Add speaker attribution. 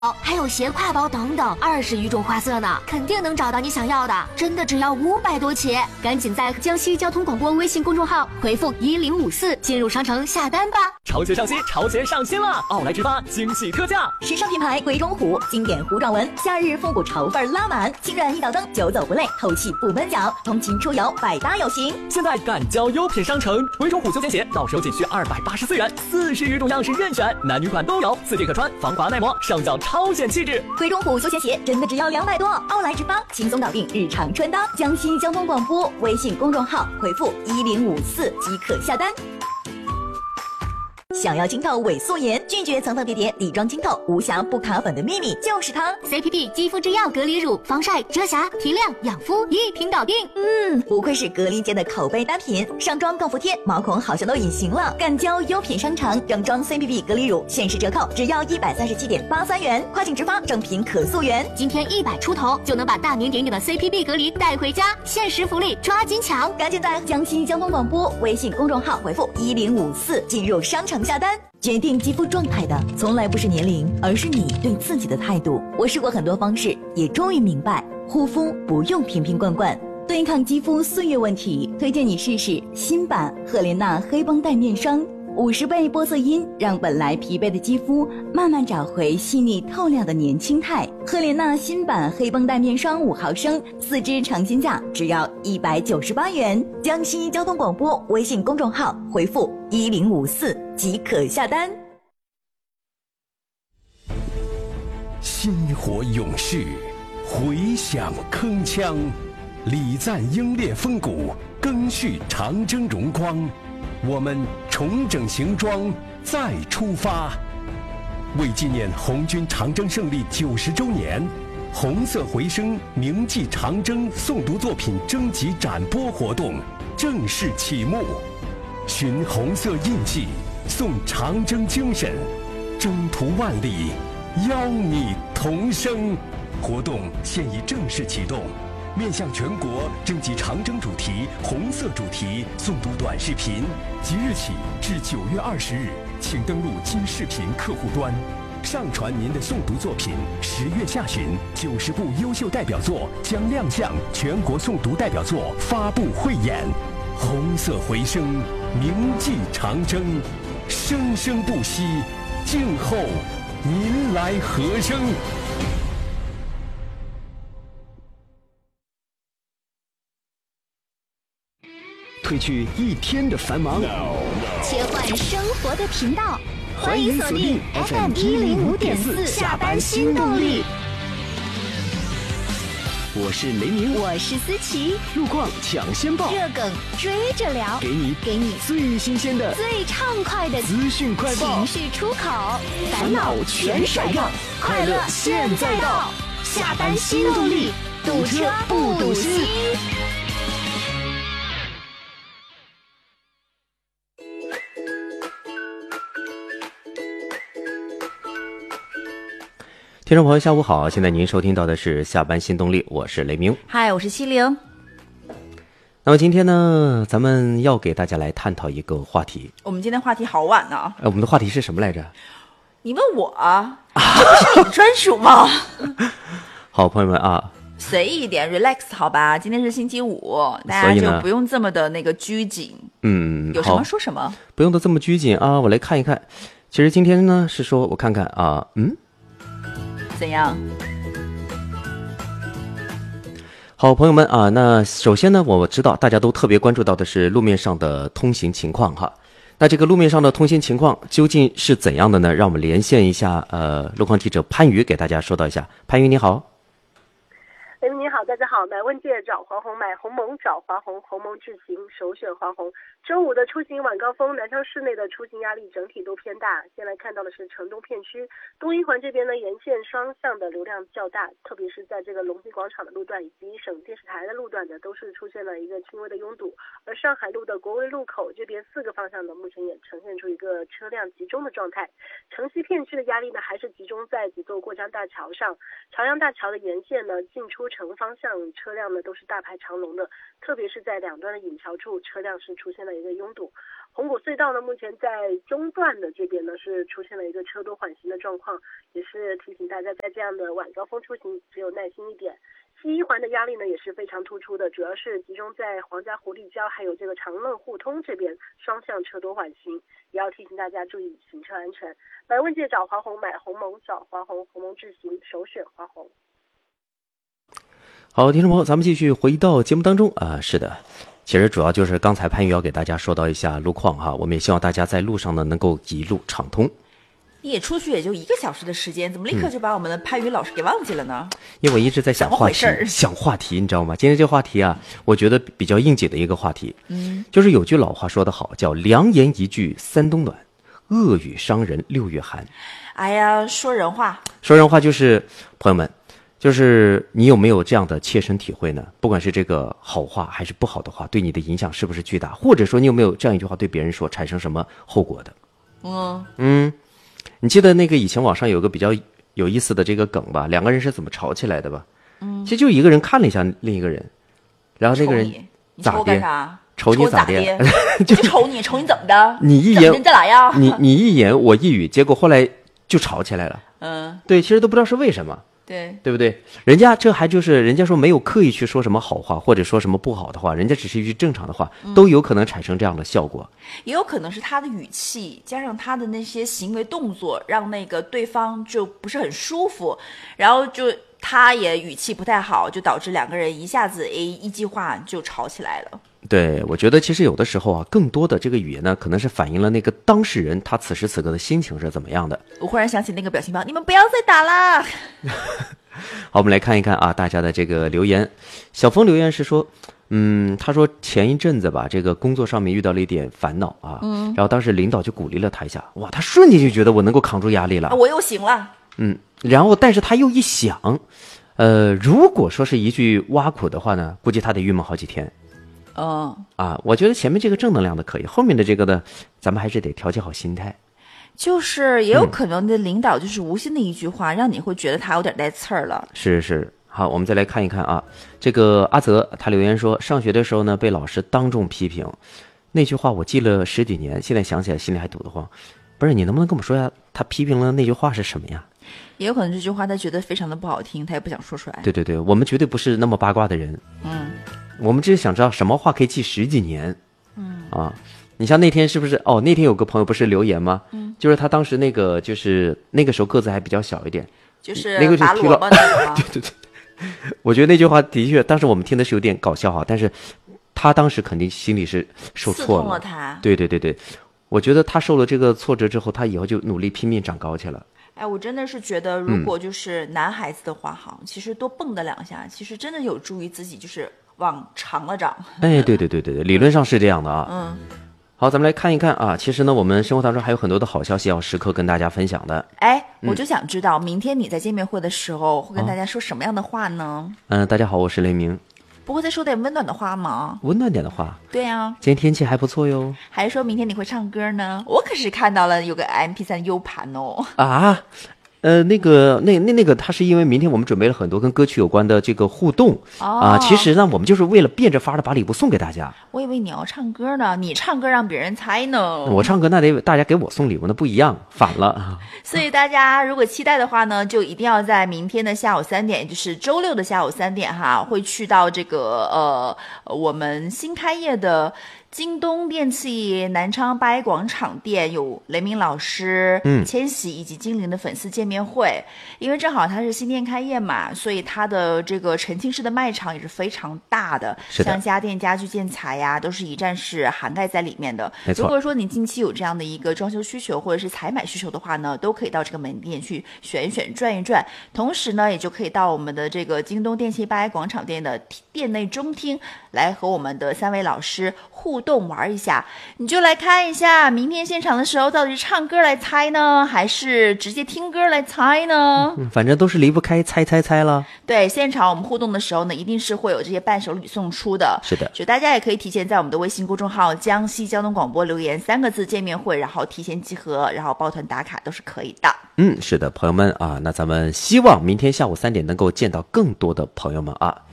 Speaker 1: 还有斜挎包等等20余种花色呢，肯定能找到你想要的，真的只要500多起，赶紧在江西交通广播微信公众号回复1054进入商城下单吧。
Speaker 2: 潮鞋上新，潮鞋上新了！奥莱直发惊喜特价，
Speaker 3: 时尚品牌鬼冢虎经典糊状纹，夏日复古潮范拉满，轻软一倒蹬，久走不累，透气不闷脚，通勤出游百搭有型。
Speaker 2: 现在赶交优品商城，鬼冢虎休闲鞋到手仅需284元，40余种样式任选，男女款都有，4天可穿，防滑耐磨，上脚超显气质。
Speaker 3: 鬼冢虎休闲鞋真的只要200多，奥莱直发轻松搞定日常穿搭。江西交通广播微信公众号回复1054即可下单。想要清透伪素颜，拒绝层层叠叠底妆清透，无瑕不卡粉的秘密就是它
Speaker 1: CPB 肌肤之钥隔离乳，防晒、遮瑕、提亮、养肤一瓶搞定。
Speaker 3: 不愧是隔离界的口碑单品，上妆更服帖，毛孔好像都隐形了。赶交优品商城，整装 CPB 隔离乳限时折扣，只要137.83元，跨境直发，正品可溯源。
Speaker 1: 今天100出头就能把大名鼎鼎的 CPB 隔离带回家，限时福利抓紧抢！
Speaker 3: 赶紧在江西交通广播微信公众号回复1054进入商城下单。决定肌肤状态的从来不是年龄，而是你对自己的态度。我试过很多方式，也终于明白，护肤不用瓶瓶罐罐。对抗肌肤岁月问题，推荐你试试新版赫莲娜黑绷带面霜，50倍玻色因，让本来疲惫的肌肤慢慢找回细腻透亮的年轻态。赫莲娜新版黑绷带面霜5毫升，4支尝鲜价只要198元。江西交通广播微信公众号回复1054即可下单。
Speaker 4: 薪火勇士，回响铿锵，礼赞英烈风骨，赓续长征荣光。我们重整行装，再出发。为纪念红军长征胜利90周年，红色回声铭记长征诵读作品征集展播活动正式启幕。寻红色印记，颂长征精神，征途万里，邀你同声。活动现已正式启动，面向全国征集长征主题、红色主题诵读短视频，即日起至9月20日，请登录今视频客户端，上传您的诵读作品。10月下旬，90部优秀代表作将亮相全国诵读代表作发布汇演。红色回声，铭记长征，生生不息，静候您来和声。褪去一天的繁忙，
Speaker 1: 切换生活的频道，
Speaker 4: 欢迎锁定 FM105.4
Speaker 1: 下班新动力。
Speaker 4: 我是雷鸣，
Speaker 1: 我是思琪，
Speaker 4: 路况抢先报，
Speaker 1: 热梗追着聊，
Speaker 4: 给你最新鲜的、
Speaker 1: 最畅快的
Speaker 4: 资讯快报，
Speaker 1: 情绪出口，烦恼全甩掉，快乐现在到，下班新动力，堵车不堵心。
Speaker 5: 听众朋友下午好，现在您收听到的是下班新动力，我是雷鸣。
Speaker 3: 嗨，我是西玲。
Speaker 5: 那么今天呢，咱们要给大家来探讨一个话题。
Speaker 6: 我们今天话题好晚呢。
Speaker 5: 我们的话题是什么来着？
Speaker 6: 你问我啊，这不是你的专属吗？
Speaker 5: 好，朋友们啊，
Speaker 6: 随意一点 ，relax 好吧？今天是星期五，大家就不用这么的那个拘谨。有什么说什么，
Speaker 5: 不用都这么拘谨啊。我来看一看，其实今天呢是说，我看看啊，
Speaker 6: 怎样？
Speaker 5: 好，朋友们啊，那首先呢，我知道大家都特别关注到的是路面上的通行情况哈。那这个路面上的通行情况究竟是怎样的呢？让我们连线一下路况记者潘宇给大家说到一下。潘宇你好。
Speaker 7: 雷鸣你好，大家好。买问界找华虹，买鸿蒙找华虹，鸿蒙智行首选华虹。周五的出行晚高峰，南昌市内的出行压力整体都偏大。先来看到的是城东片区，东一环这边呢，沿线双向的流量较大，特别是在这个隆基广场的路段以及省电视台的路段呢，都是出现了一个轻微的拥堵。而上海路的国威路口这边4个方向呢，目前也呈现出一个车辆集中的状态。城西片区的压力呢，还是集中在几座过江大桥上，朝阳大桥的沿线呢，进出城方向车辆呢都是大排长龙的，特别是在两端的引桥处，车辆是出现了一个拥堵。 红谷隧道呢，目前在中段的这边呢是出现了一个车多缓行的状况，也是提醒大家在这样的晚高峰出行只有耐心一点。西一环的压力呢也是非常突出的，主要是集中在皇家湖立交还有这个长乐互通这边，双向车多缓行，也要提醒大家注意行车安全。买问界找华虹，买鸿蒙找华虹，鸿蒙智行首选华虹。
Speaker 5: 好，听众朋友，咱们继续回到节目当中啊。是的，其实主要就是刚才潘宇要给大家说到一下路况哈，我们也希望大家在路上呢能够一路畅通。
Speaker 6: 你也出去也就1个小时的时间，怎么立刻就把我们的潘宇老师给忘记了呢？
Speaker 5: 因为我一直在想话题，你知道吗？今天这个话题啊，我觉得比较应景的一个话题，就是有句老话说得好，叫良言一句三冬暖，恶语伤人6月寒。
Speaker 6: 哎呀，说人话
Speaker 5: 就是朋友们，就是你有没有这样的切身体会呢？不管是这个好话还是不好的话，对你的影响是不是巨大？或者说你有没有这样一句话对别人说，产生什么后果的？你记得那个以前网上有个比较有意思的这个梗吧？两个人是怎么吵起来的吧？其实就一个人看了一下另一个人，然后那个人咋的？瞅你咋的？
Speaker 6: 就瞅你怎么的？
Speaker 5: 你一言
Speaker 6: 这咋样？
Speaker 5: 你一言我一语，结果后来就吵起来了。对，其实都不知道是为什么。对不对？人家这还就是人家说没有刻意去说什么好话，或者说什么不好的话，人家只是一句正常的话，都有可能产生这样的效果。
Speaker 6: 也有可能是他的语气加上他的那些行为动作，让那个对方就不是很舒服，然后就他也语气不太好，就导致两个人一下子一句话就吵起来了。
Speaker 5: 对，我觉得其实有的时候啊，更多的这个语言呢，可能是反映了那个当事人他此时此刻的心情是怎么样的。
Speaker 6: 我忽然想起那个表情包，你们不要再打啦。
Speaker 5: 好，我们来看一看啊，大家的这个留言。小峰留言是说，他说前一阵子吧，这个工作上面遇到了一点烦恼啊，然后当时领导就鼓励了他一下，哇，他瞬间就觉得我能够扛住压力了，
Speaker 6: 我又行了。
Speaker 5: 然后但是他又一想，如果说是一句挖苦的话呢，估计他得郁闷好几天。我觉得前面这个正能量的可以，后面的这个呢，咱们还是得调节好心态。
Speaker 6: 就是也有可能的领导就是无心的一句话，让你会觉得他有点带刺儿了。
Speaker 5: 是。好，我们再来看一看啊，这个阿泽他留言说，上学的时候呢被老师当众批评，那句话我记了10几年，现在想起来心里还堵得慌。不是，你能不能跟我们说一下他批评了那句话是什么呀？
Speaker 6: 也有可能这句话他觉得非常的不好听，他也不想说出来。
Speaker 5: 对，我们绝对不是那么八卦的人。我们只是想知道什么话可以记10几年。你像那天是不是那天有个朋友不是留言吗？就是他当时那个就是那个时候个子还比较小一点，
Speaker 6: 就是拔萝卜那个吗？
Speaker 5: 对，我觉得那句话的确当时我们听的是有点搞笑哈，但是他当时肯定心里是受挫了。
Speaker 6: 刺痛了他。
Speaker 5: 对，我觉得他受了这个挫折之后，他以后就努力拼命长高去了。
Speaker 6: 我真的是觉得如果就是男孩子的话其实多蹦跶2下，其实真的有助于自己就是往长了长。
Speaker 5: 对，理论上是这样的啊。好，咱们来看一看啊，其实呢我们生活当中还有很多的好消息要时刻跟大家分享的。
Speaker 6: 我就想知道明天你在见面会的时候会跟大家说什么样的话呢？
Speaker 5: 大家好，我是雷鸣。
Speaker 6: 不会再说点温暖的话吗？
Speaker 5: 温暖点的话？对
Speaker 6: 啊，
Speaker 5: 今天天气还不错哟。
Speaker 6: 还是说明天你会唱歌呢？我可是看到了有个 MP3 U 盘哦。
Speaker 5: 那个，它是因为明天我们准备了很多跟歌曲有关的这个互动其实呢，我们就是为了变着法的把礼物送给大家。
Speaker 6: 我以为你要唱歌呢，你唱歌让别人猜呢。
Speaker 5: 我唱歌那得大家给我送礼物，那不一样，反了。
Speaker 6: 所以大家如果期待的话呢，就一定要在明天的下午3点，也就是周六的下午3点会去到这个我们新开业的京东电器南昌八 A 广场店，有雷鸣老师、千玺以及精灵的粉丝见面会。因为正好它是新店开业嘛，所以它的这个沉浸式的卖场也是非常大的，像家电、家具、建材呀，都是一站式涵盖在里面的。如果说你近期有这样的一个装修需求或者是采买需求的话呢，都可以到这个门店去选一选、转一转。同时呢，也就可以到我们的这个京东电器八 A 广场店的店内中厅来和我们的3位老师互动玩一下。你就来看一下明天现场的时候到底是唱歌来猜呢，还是直接听歌来猜呢？
Speaker 5: 反正都是离不开猜了。
Speaker 6: 对，现场我们互动的时候呢，一定是会有这些伴手礼送出的。
Speaker 5: 是的，
Speaker 6: 就大家也可以提前在我们的微信公众号江西交通广播留言3个字见面会，然后提前集合，然后抱团打卡都是可以的。
Speaker 5: 是的，朋友们那咱们希望明天下午3点能够见到更多的朋友们